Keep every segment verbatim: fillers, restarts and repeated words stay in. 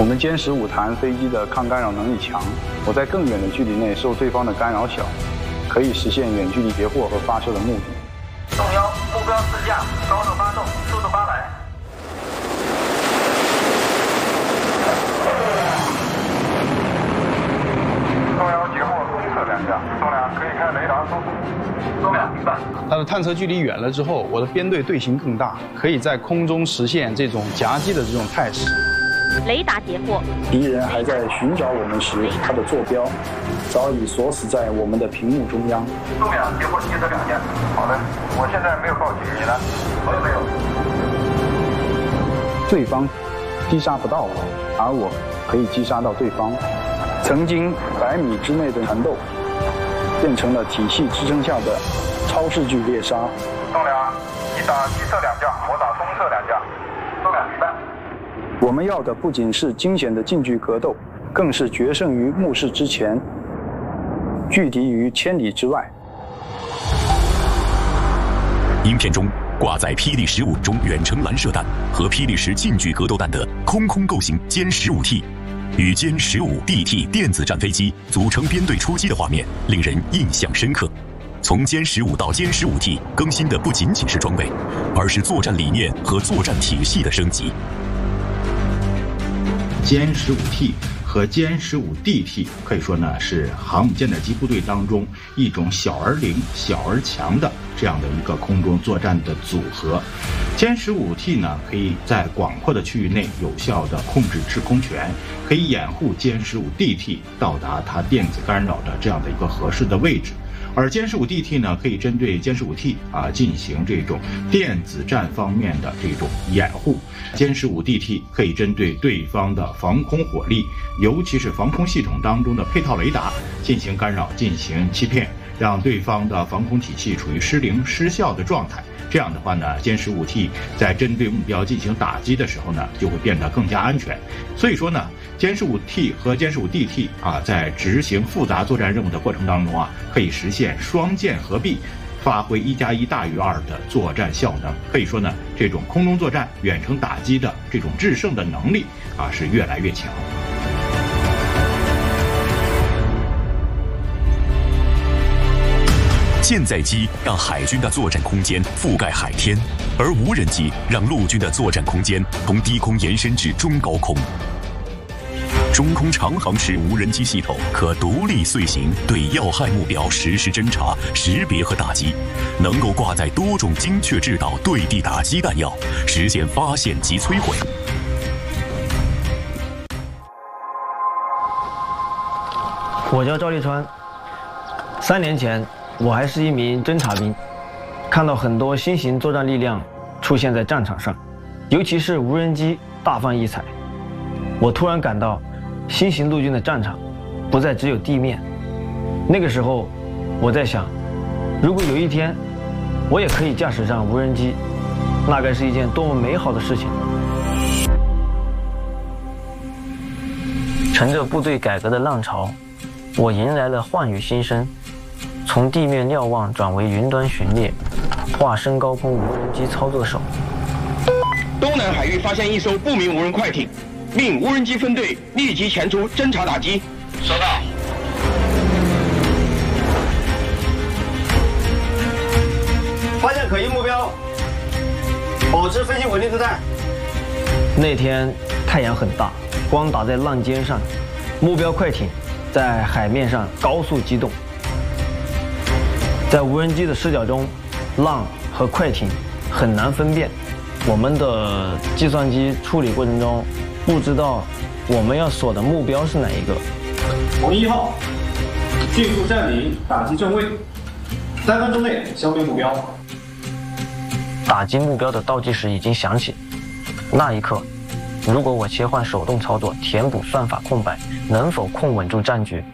我们歼十五弹飞机的抗干扰能力强，我在更远的距离内受对方的干扰小，可以实现远距离截获和发射的目的。 动幺，目标自驾，高度发动，速度八百。动幺截获空测两架，动两可以开雷达搜索。动两明白。 它的探测距离远了之后，我的编队队形更大，可以在空中实现这种夹击的这种态势。 雷达截获， 敌人还在寻找我们时，他的坐标早已锁死在我们的屏幕中央。 动两截获机车两架。好的，我现在没有报警，你呢？我也没有。 对方击杀不到我，而我可以击杀到对方。曾经百米之内的缠斗，变成了体系支撑下的超视距猎杀。 动两，你打西侧两架，我打东侧两架。动两明白。 我们要的不仅是惊险的近距格斗，更是决胜于目视之前，拒敌于千里之外。 影片中挂载霹雳十五中远程拦射弹和霹雳十近距格斗弹的空空构型歼十五 T， 与歼十五 D T 电子战飞机组成编队出击的画面，令人印象深刻。从歼十五到歼十五 T 更新的不仅仅是装备，而是作战理念和作战体系的升级。 歼十五 T 和歼十五 D T 可以说呢是航母舰载机部队当中一种小而灵、小而强的这样的一个空中作战的组合。歼十五 T 呢可以在广阔的区域内有效地控制制空权，可以掩护歼十五 D T 到达它电子干扰的这样的一个合适的位置。而歼十五 D T 呢，可以针对歼十五 T 啊进行这种电子战方面的这种掩护。歼十五 D T 可以针对对方的防空火力，尤其是防空系统当中的配套雷达进行干扰、进行欺骗，让对方的防空体系处于失灵、失效的状态。这样的话呢，歼十五 T 在针对目标进行打击的时候呢，就会变得更加安全。所以说呢，歼十五 T 和歼十五 D T 啊，在执行复杂作战任务的过程当中啊，可以实现双剑合璧，发挥一加一大于二的作战效能。可以说呢，这种空中作战、远程打击的这种制胜的能力啊，是越来越强。 舰载机让海军的作战空间覆盖海天，而无人机让陆军的作战空间从低空延伸至中高空。中空长航式无人机系统可独立遂行对要害目标实时侦察、识别和打击，能够挂载多种精确制导对地打击弹药，实现发现及摧毁。 我叫赵立川，三年前我还是一名侦察兵，看到很多新型作战力量出现在战场上，尤其是无人机大放异彩。我突然感到新型陆军的战场不再只有地面。那个时候我在想，如果有一天我也可以驾驶上无人机，那该是一件多么美好的事情。乘着部队改革的浪潮，我迎来了焕宇新生，从地面瞭望转为云端巡猎，化身高空无人机操作手。 东南海域发现一艘不明无人快艇，命无人机分队立即前出侦察打击。收到。 发现可疑目标，保持飞行稳定姿态。那天太阳很大，光打在浪尖上，目标快艇在海面上高速机动。在无人机的视角中，浪和快艇很难分辨。我们的计算机处理过程中，不知道我们要锁的目标是哪一个。 红一号，迅速占领打击正位，三分钟内消灭目标。 打击目标的倒计时已经响起，那一刻，如果我切换手动操作，填补算法空白，能否控稳住战局？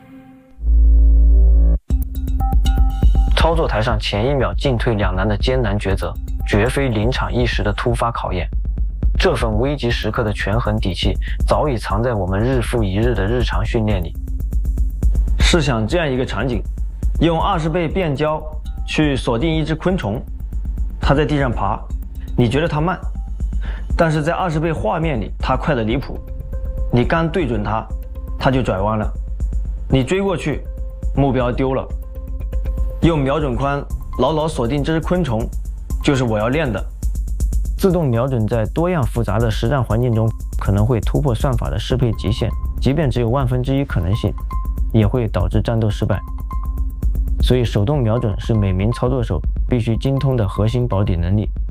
操作台上前一秒进退两难的艰难抉择，绝非临场一时的突发考验。这份危急时刻的权衡底气，早已藏在我们日复一日的日常训练里。试想这样一个场景，用二十倍变焦去锁定一只昆虫，它在地上爬，你觉得它慢，但是在二十倍画面里，它快得离谱。 你刚对准它，它就转弯了，你追过去，目标丢了。用瞄准框牢牢锁定这只昆虫，就是我要练的。自动瞄准在多样复杂的实战环境中，可能会突破算法的适配极限，即便只有万分之一可能性，也会导致战斗失败。所以手动瞄准是每名操作手必须精通的核心保底能力。